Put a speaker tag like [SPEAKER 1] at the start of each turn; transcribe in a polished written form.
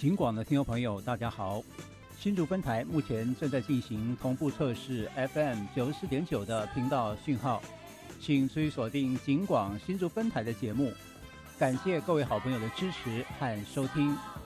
[SPEAKER 1] 警广的听众朋友，大家好。新竹分台目前正在进行同步测试 FM 94.9的频道讯号，请持续锁定警广新竹分台的节目。感谢各位好朋友的支持和收听。